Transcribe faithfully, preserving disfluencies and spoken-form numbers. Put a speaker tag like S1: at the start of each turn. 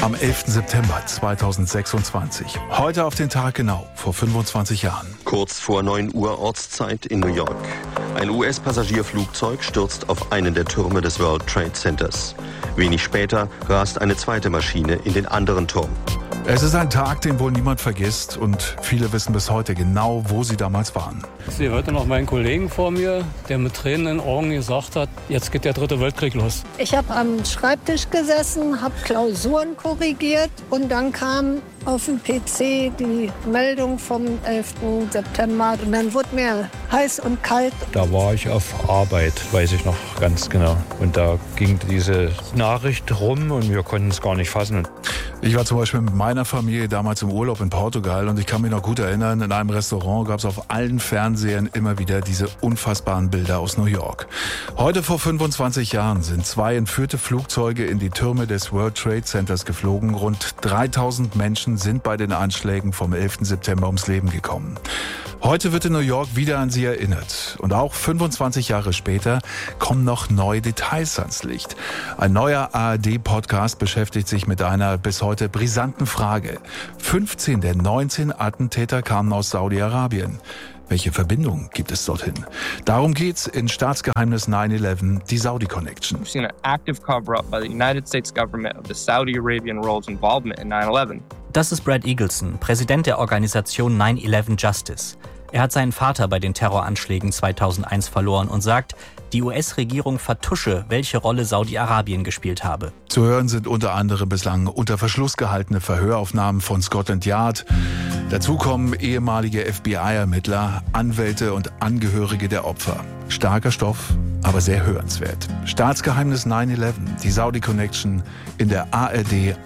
S1: Am elften September zweitausendsechsundzwanzig. Heute auf den Tag genau, vor fünfundzwanzig Jahren.
S2: Kurz vor neun Uhr Ortszeit in New York. Ein U S-Passagierflugzeug stürzt auf einen der Türme des World Trade Centers. Wenig später rast eine zweite Maschine in den anderen Turm.
S1: Es ist ein Tag, den wohl niemand vergisst und viele wissen bis heute genau, wo sie damals waren.
S3: Ich sehe heute noch meinen Kollegen vor mir, der mit Tränen in den Augen gesagt hat, jetzt geht der dritte Weltkrieg los.
S4: Ich habe am Schreibtisch gesessen, habe Klausuren korrigiert und dann kam auf dem P C die Meldung vom elften September und dann wurde mir heiß und kalt.
S5: Da war ich auf Arbeit, weiß ich noch ganz genau. Und da ging diese Nachricht rum und wir konnten es gar nicht fassen.
S1: Ich war zum Beispiel mit meiner Familie damals im Urlaub in Portugal und ich kann mich noch gut erinnern, in einem Restaurant gab es auf allen Fernsehern immer wieder diese unfassbaren Bilder aus New York. Heute vor fünfundzwanzig Jahren sind zwei entführte Flugzeuge in die Türme des World Trade Centers geflogen. Rund dreitausend Menschen sind bei den Anschlägen vom elften September ums Leben gekommen. Heute wird in New York wieder an sie erinnert. Und auch fünfundzwanzig Jahre später kommen noch neue Details ans Licht. Ein neuer A R D-Podcast beschäftigt sich mit einer bis heute brisanten Frage. fünfzehn der neunzehn Attentäter kamen aus Saudi-Arabien. Welche Verbindung gibt es dorthin? Darum geht's in Staatsgeheimnis neun elf, die Saudi Connection.
S6: We've seen an active cover-up by the United States government of the Saudi Arabian royals' involvement in nine eleven.
S7: Das ist Brad Eagleson, Präsident der Organisation neun elf Justice. Er hat seinen Vater bei den Terroranschlägen zweitausendeins verloren und sagt, die U S-Regierung vertusche, welche Rolle Saudi-Arabien gespielt habe.
S1: Zu hören sind unter anderem bislang unter Verschluss gehaltene Verhöraufnahmen von Scotland Yard. Dazu kommen ehemalige F B I-Ermittler, Anwälte und Angehörige der Opfer. Starker Stoff, aber sehr hörenswert. Staatsgeheimnis neun elf, die Saudi Connection in der A R D